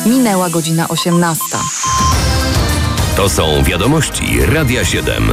Minęła godzina 18. To są wiadomości Radia 7.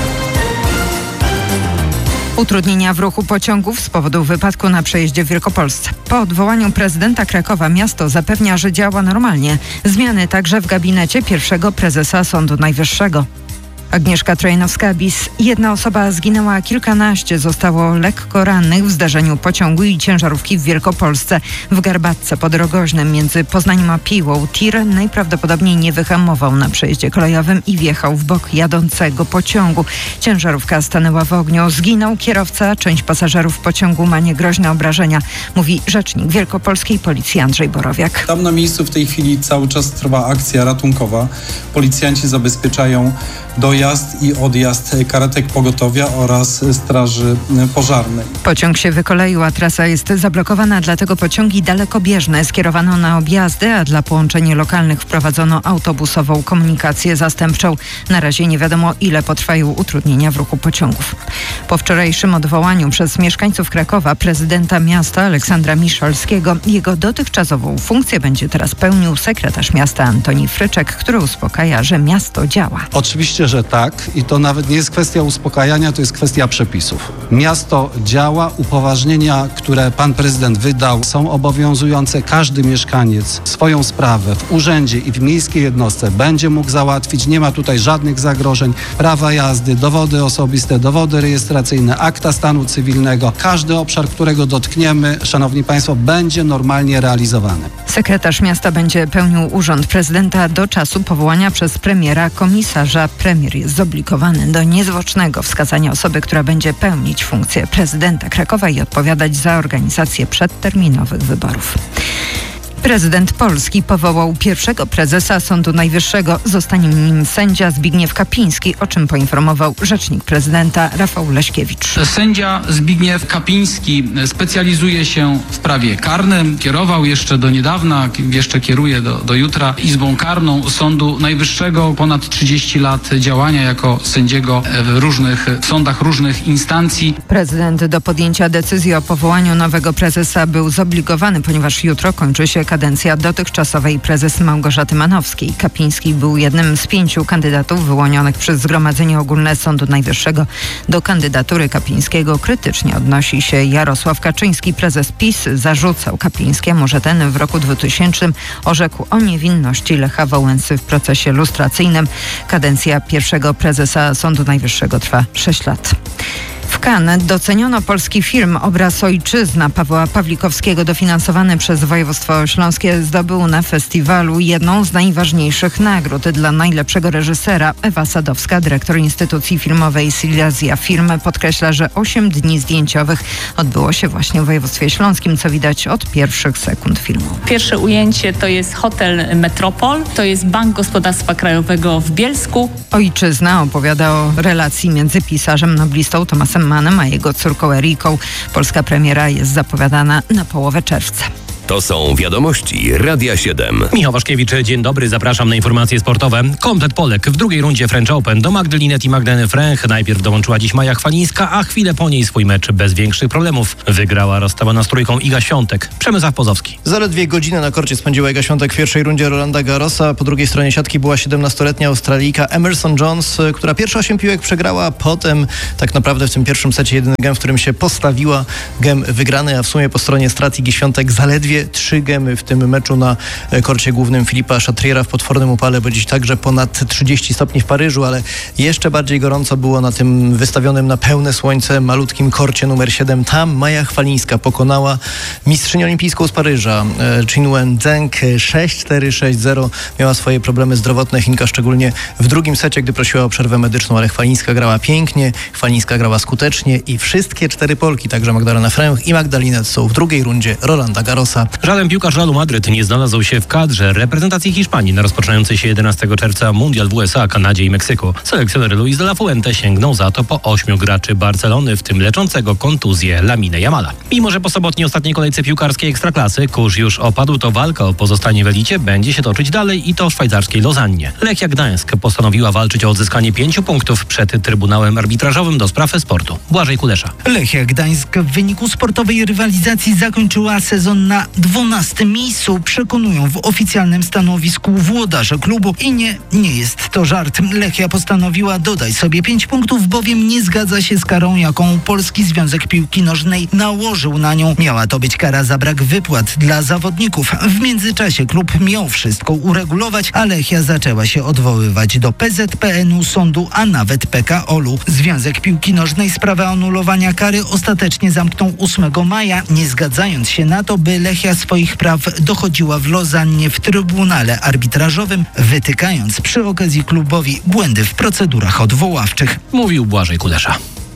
Utrudnienia w ruchu pociągów z powodu wypadku na przejeździe w Wielkopolsce. Po odwołaniu prezydenta Krakowa miasto zapewnia, że działa normalnie. Zmiany także w gabinecie pierwszego prezesa Sądu Najwyższego. Agnieszka Trojanowska-Bis. Jedna osoba zginęła, a kilkanaście zostało lekko rannych w zdarzeniu pociągu i ciężarówki w Wielkopolsce. W Garbatce pod Rogoźnem między Poznaniem a Piłą tir najprawdopodobniej nie wyhamował na przejeździe kolejowym i wjechał w bok jadącego pociągu. Ciężarówka stanęła w ogniu. Zginął kierowca, część pasażerów pociągu ma niegroźne obrażenia, mówi rzecznik wielkopolskiej policji Andrzej Borowiak. Tam na miejscu w tej chwili cały czas trwa akcja ratunkowa. Policjanci zabezpieczają dojazd i odjazd karetek pogotowia oraz straży pożarnej. Pociąg się wykoleił, a trasa jest zablokowana, dlatego pociągi dalekobieżne skierowano na objazdy, a dla połączeń lokalnych wprowadzono autobusową komunikację zastępczą. Na razie nie wiadomo, ile potrwają utrudnienia w ruchu pociągów. Po wczorajszym odwołaniu przez mieszkańców Krakowa prezydenta miasta Aleksandra Miszalskiego jego dotychczasową funkcję będzie teraz pełnił sekretarz miasta Antoni Fryczek, który uspokaja, że miasto działa. Oczywiście, że tak i to nawet nie jest kwestia uspokajania, to jest kwestia przepisów. Miasto działa, upoważnienia, które pan prezydent wydał, są obowiązujące. Każdy mieszkaniec swoją sprawę w urzędzie i w miejskiej jednostce będzie mógł załatwić. Nie ma tutaj żadnych zagrożeń. Prawa jazdy, dowody osobiste, dowody rejestracyjne, akta stanu cywilnego. Każdy obszar, którego dotkniemy, szanowni państwo, będzie normalnie realizowany. Sekretarz miasta będzie pełnił urząd prezydenta do czasu powołania przez premiera komisarza. Premier jest zobligowany do niezwłocznego wskazania osoby, która będzie pełnić funkcję prezydenta Krakowa i odpowiadać za organizację przedterminowych wyborów. Prezydent Polski powołał pierwszego prezesa Sądu Najwyższego. Zostanie nim sędzia Zbigniew Kapiński, o czym poinformował rzecznik prezydenta Rafał Leśkiewicz. Sędzia Zbigniew Kapiński specjalizuje się w prawie karnym. Kierował jeszcze do niedawna, jeszcze kieruje do jutra Izbą Karną Sądu Najwyższego. Ponad 30 lat działania jako sędziego w sądach różnych instancji. Prezydent do podjęcia decyzji o powołaniu nowego prezesa był zobligowany, ponieważ jutro kończy się kadencja dotychczasowej prezes Małgorzaty Manowskiej. Kapiński był jednym z 5 kandydatów wyłonionych przez Zgromadzenie Ogólne Sądu Najwyższego. Do kandydatury Kapińskiego krytycznie odnosi się Jarosław Kaczyński. Prezes PiS zarzucał Kapińskiemu, że ten w roku 2000 orzekł o niewinności Lecha Wałęsy w procesie lustracyjnym. Kadencja pierwszego prezesa Sądu Najwyższego trwa 6 lat. W Cannes doceniono polski film Obraz Ojczyzna Pawła Pawlikowskiego, dofinansowany przez województwo śląskie, zdobył na festiwalu jedną z najważniejszych nagród dla najlepszego reżysera. Ewa Sadowska, dyrektor instytucji filmowej Silesia Film, podkreśla, że 8 dni zdjęciowych odbyło się właśnie w województwie śląskim, co widać od pierwszych sekund filmu. Pierwsze ujęcie to jest hotel Metropol, to jest Bank Gospodarstwa Krajowego w Bielsku. Ojczyzna opowiada o relacji między pisarzem noblistą Tomasem Mannem a jego córką Eriką. Polska premiera jest zapowiadana na połowę czerwca. To są wiadomości Radia 7. Michał Waszkiewicz, dzień dobry, zapraszam na informacje sportowe. Komplet Polek w drugiej rundzie French Open. Do Magdy Linet i Magdaleny Fręch najpierw dołączyła dziś Maja Chwalińska, a chwilę po niej swój mecz bez większych problemów wygrała rozstawiona z trójką Iga Świątek. Przemysław Pozowski. Zaledwie godzinę na korcie spędziła Iga Świątek w pierwszej rundzie Rolanda Garrosa. Po drugiej stronie siatki była 17-letnia Australijka Emerson Jones, która pierwsze 8 piłek przegrała, a potem tak naprawdę w tym pierwszym secie jedyny gem, w którym się postawiła, gem wygrany, a w sumie po stronie strat Igi Świątek zaledwie 3 gemy w tym meczu na korcie głównym Filipa Chatriera w potwornym upale, bo dziś także ponad 30 stopni w Paryżu, ale jeszcze bardziej gorąco było na tym wystawionym na pełne słońce malutkim korcie numer 7. Tam Maja Chwalińska pokonała mistrzynię olimpijską z Paryża, Chinwen Zheng 6-4, 6-0. Miała swoje problemy zdrowotne Chinka, szczególnie w drugim secie, gdy prosiła o przerwę medyczną, ale Chwalińska grała pięknie, Chwalińska grała skutecznie i wszystkie 4 Polki, także Magdalena Fręch i Magda Linet, są w drugiej rundzie Rolanda Garrosa. Żaden piłkarz Realu Madryt nie znalazł się w kadrze reprezentacji Hiszpanii na rozpoczynający się 11 czerwca mundial w USA, Kanadzie i Meksyku. Selekcjoner Luis de la Fuente sięgnął za to po 8 graczy Barcelony, w tym leczącego kontuzję Lamine Yamala. Mimo że po sobotniej ostatniej kolejce piłkarskiej Ekstraklasy kurz już opadł, to walka o pozostanie w elicie będzie się toczyć dalej i to w szwajcarskiej Lozannie. Lechia Gdańsk postanowiła walczyć o odzyskanie 5 punktów przed Trybunałem Arbitrażowym do spraw sportu. Błażej Kulesza. Lechia Gdańsk w wyniku sportowej rywalizacji zakończyła sezon na 12. miejscu, przekonują w oficjalnym stanowisku włodarze klubu. I nie jest to żart. Lechia postanowiła dodać sobie 5 punktów, bowiem nie zgadza się z karą, jaką Polski Związek Piłki Nożnej nałożył na nią. Miała to być kara za brak wypłat dla zawodników. W międzyczasie klub miał wszystko uregulować, a Lechia zaczęła się odwoływać do PZPN-u, sądu, a nawet PKOL-u. Związek Piłki Nożnej sprawę anulowania kary ostatecznie zamknął 8 maja, nie zgadzając się na to, by Lechia swoich praw dochodziła w Lozannie w Trybunale Arbitrażowym, wytykając przy okazji klubowi błędy w procedurach odwoławczych. Mówił Błażej Kulesza.